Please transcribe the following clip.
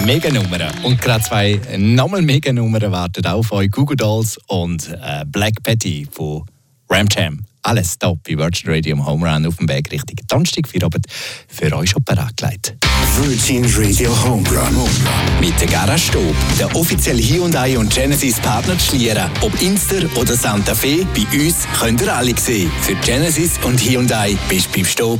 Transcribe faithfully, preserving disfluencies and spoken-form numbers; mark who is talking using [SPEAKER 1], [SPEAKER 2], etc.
[SPEAKER 1] Mega-Nummern. Und gerade zwei nochmal Mega-Nummern warten auf euch. Google Dolls und äh, Black Betty von Ram Jam. Alles top bei Virgin Radio am Home Run auf dem Weg Richtung Donnerstag für Abend für euch schon bereit gelegt.
[SPEAKER 2] Virgin Radio Home Run.
[SPEAKER 3] Mit der Garage Stob, der offizielle Hyundai und Genesis Partner zu Schlieren. Ob Inster oder Santa Fe, bei uns könnt ihr alle sehen. Für Genesis und Hyundai bist du beim Stob